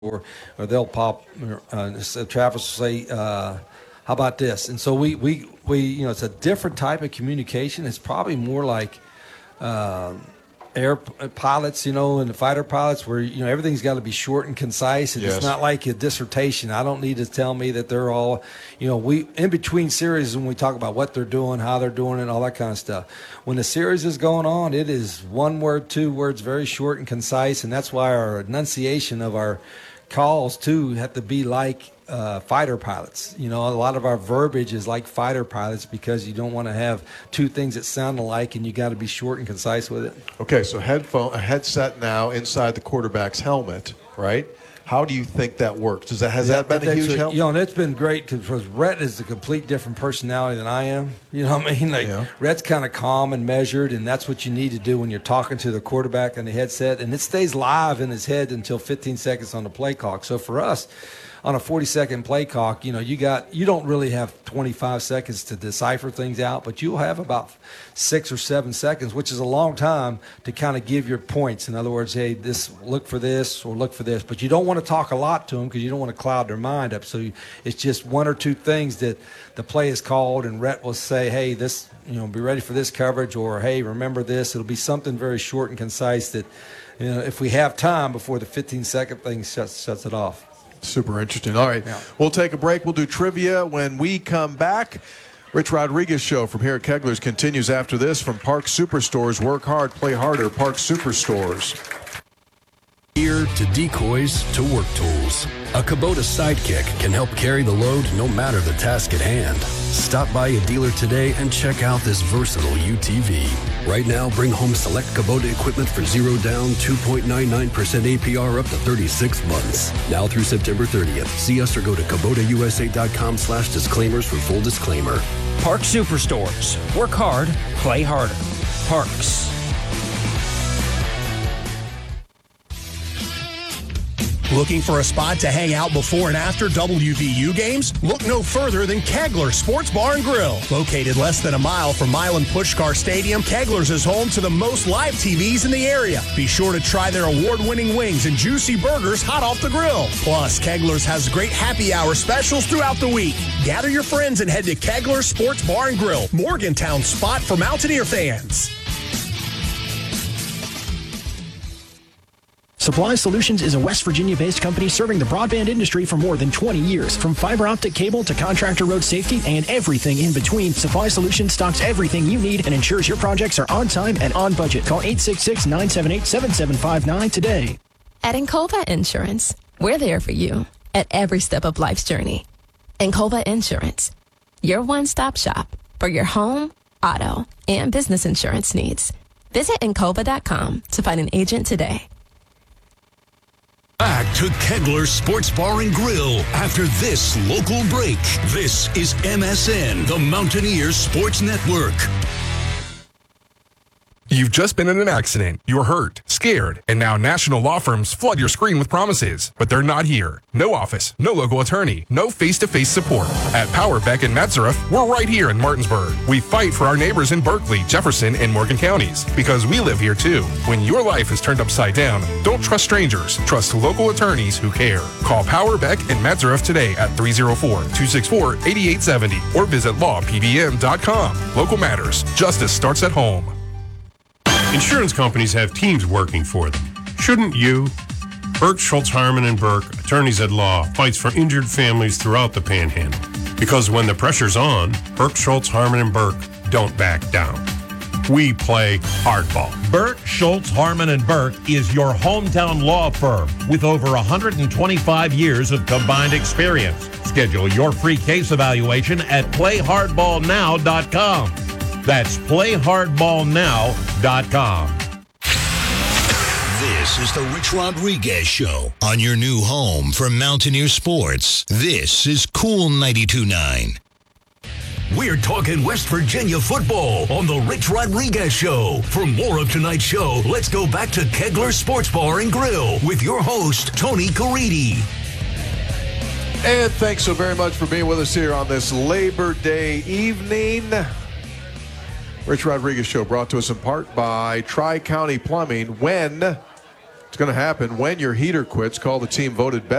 or they'll pop. Travis will say, "How about this?" And so we it's a different type of communication. It's probably more like air pilots, and the fighter pilots, where everything's got to be short and concise, and It's not like a dissertation. I don't need to tell me that they're all, we in between series when we talk about what they're doing, how they're doing it, all that kind of stuff. When the series is going on, it is one word, two words, very short and concise, and that's why our enunciation of our calls too have to be like fighter pilots. A lot of our verbiage is like fighter pilots because you don't want to have two things that sound alike, and you got to be short and concise with it. Okay, so a headset now inside the quarterback's helmet, right? How do you think that works? Has that been a huge help? And it's been great because Rhett is a complete different personality than I am. You know what I mean? Rhett's kind of calm and measured, and that's what you need to do when you're talking to the quarterback on the headset. And it stays live in his head until 15 seconds on the play clock. So for us, on a 40-second play clock, you don't really have 25 seconds to decipher things out, but you'll have about 6 or 7 seconds, which is a long time to kind of give your points. In other words, hey, look for this or look for this. But you don't want to talk a lot to them because you don't want to cloud their mind up. So it's just one or two things that the play is called, and Rhett will say, hey, this, be ready for this coverage, or hey, remember this. It'll be something very short and concise that, if we have time before the 15-second thing shuts it off. Super interesting. All right, We'll take a break. We'll do trivia when we come back. Rich Rodriguez Show from here at Kegler's continues after this from Park Superstores. Work hard, play harder. Park Superstores. Gear to decoys to work tools. A Kubota Sidekick can help carry the load no matter the task at hand. Stop by a dealer today and check out this versatile UTV. Right now, bring home select Kubota equipment for 0 down, 2.99% APR up to 36 months. Now through September 30th. See us or go to KubotaUSA.com/disclaimers for full disclaimer. Park Superstores. Work hard, play harder. Parks. Looking for a spot to hang out before and after WVU games? Look no further than Kegler Sports Bar and Grill. Located less than a mile from Milan Puskar Stadium, Kegler's is home to the most live TVs in the area. Be sure to try their award-winning wings and juicy burgers hot off the grill. Plus, Kegler's has great happy hour specials throughout the week. Gather your friends and head to Kegler Sports Bar and Grill, Morgantown's spot for Mountaineer fans. Supply Solutions is a West Virginia-based company serving the broadband industry for more than 20 years. From fiber optic cable to contractor road safety and everything in between, Supply Solutions stocks everything you need and ensures your projects are on time and on budget. Call 866-978-7759 today. At Encova Insurance, we're there for you at every step of life's journey. Encova Insurance, your one-stop shop for your home, auto, and business insurance needs. Visit Encova.com to find an agent today. Back to Kegler Sports Bar and Grill after this local break. This is MSN, the Mountaineers Sports Network. You've just been in an accident. You're hurt, scared, and now national law firms flood your screen with promises. But they're not here. No office, no local attorney, no face-to-face support. At Power Beck and Metzgereth, we're right here in Martinsburg. We fight for our neighbors in Berkeley, Jefferson, and Morgan counties because we live here too. When your life is turned upside down, don't trust strangers. Trust local attorneys who care. Call Power Beck and Metzgereth today at 304-264-8870 or visit lawpbm.com. Local matters. Justice starts at home. Insurance companies have teams working for them. Shouldn't you? Burke, Schultz, Harmon, and Burke, attorneys at law, fights for injured families throughout the Panhandle. Because when the pressure's on, Burke, Schultz, Harmon, and Burke don't back down. We play hardball. Burke, Schultz, Harmon, and Burke is your hometown law firm with over 125 years of combined experience. Schedule your free case evaluation at playhardballnow.com. That's playhardballnow.com. This is the Rich Rodriguez Show on your new home for Mountaineer Sports. This is Cool 92.9. We're talking West Virginia football on the Rich Rodriguez Show. For more of tonight's show, let's go back to Kegler Sports Bar and Grill with your host, Tony Caridi. And thanks so very much for being with us here on this Labor Day evening. Rich Rodriguez Show brought to us in part by Tri-County Plumbing. When It's going to happen when your heater quits. Call the team voted best